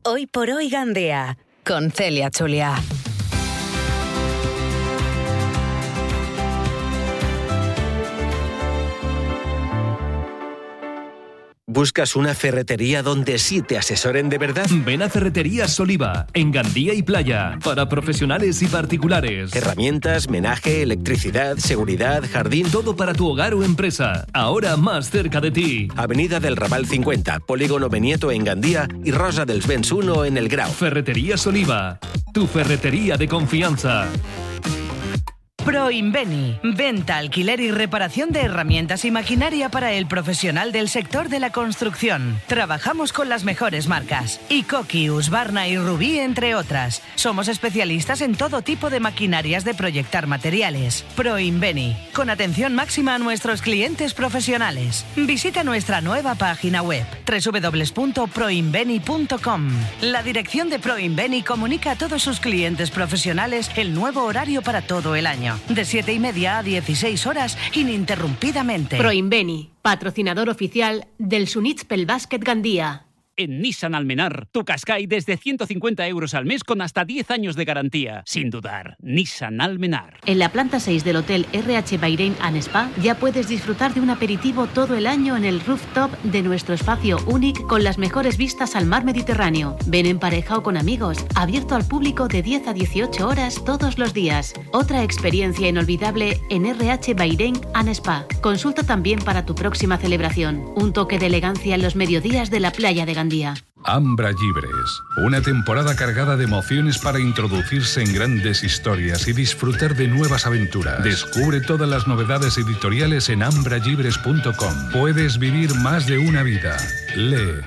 Hoy por hoy Gandía, con Celia Chulia. ¿Buscas una ferretería donde sí te asesoren de verdad? Ven a Ferreterías Oliva, en Gandía y Playa, para profesionales y particulares. Herramientas, menaje, electricidad, seguridad, jardín... Todo para tu hogar o empresa, ahora más cerca de ti. Avenida del Raval 50, Polígono Benieto en Gandía y Rosa dels Vents 1 en El Grau. Ferreterías Oliva, tu ferretería de confianza. Proinveni, venta, alquiler y reparación de herramientas y maquinaria para el profesional del sector de la construcción. Trabajamos con las mejores marcas, Ikoki, Husqvarna y Rubí, entre otras. Somos especialistas en todo tipo de maquinarias de proyectar materiales. Proinveni, con atención máxima a nuestros clientes profesionales. Visita nuestra nueva página web, www.proinveni.com. La dirección de Proinveni comunica a todos sus clientes profesionales el nuevo horario para todo el año. De 7:30 a 16 horas, ininterrumpidamente. Proinveni, patrocinador oficial del Sunitspel Basket Gandía. En Nissan Almenar, tu Qashqai desde 150 euros al mes con hasta 10 años de garantía. Sin dudar, Nissan Almenar. En la planta 6 del Hotel RH Bahrein and Spa ya puedes disfrutar de un aperitivo todo el año en el rooftop de nuestro espacio único con las mejores vistas al mar Mediterráneo. Ven en pareja o con amigos, abierto al público de 10 a 18 horas todos los días. Otra experiencia inolvidable en RH Bahrein and Spa. Consulta también para tu próxima celebración. Un toque de elegancia en los mediodías de la playa de Gandía. Ambra Llibres, una temporada cargada de emociones para introducirse en grandes historias y disfrutar de nuevas aventuras. Descubre todas las novedades editoriales en ambrallibres.com. Puedes vivir más de una vida. Lee.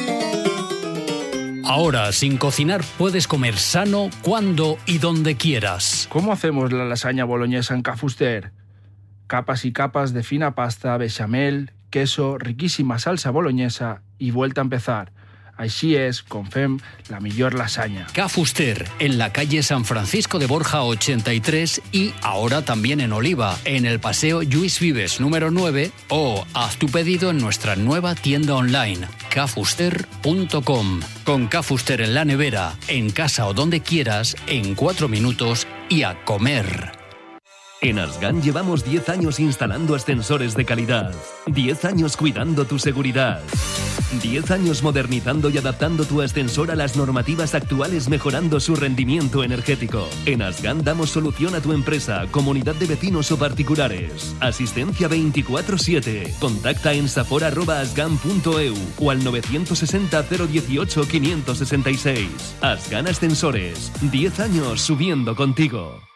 Ahora, sin cocinar, puedes comer sano cuando y donde quieras. ¿Cómo hacemos la lasaña boloñesa en Ca Fuster? Capas y capas de fina pasta, bechamel, queso, riquísima salsa boloñesa y vuelta a empezar. Així és, com fem la millor lasaña. Ca Fuster, en la calle San Francisco de Borja 83 y ahora también en Oliva, en el Paseo Lluís Vives número 9, o haz tu pedido en nuestra nueva tienda online, cafuster.com. Con Ca Fuster en la nevera, en casa o donde quieras, en 4 minutos y a comer. En Asgan llevamos 10 años instalando ascensores de calidad, 10 años cuidando tu seguridad, 10 años modernizando y adaptando tu ascensor a las normativas actuales, mejorando su rendimiento energético. En Asgan damos solución a tu empresa, comunidad de vecinos o particulares. Asistencia 24/7. Contacta en safor@asgan.eu o al 960 018 566. Asgan Ascensores, 10 años subiendo contigo.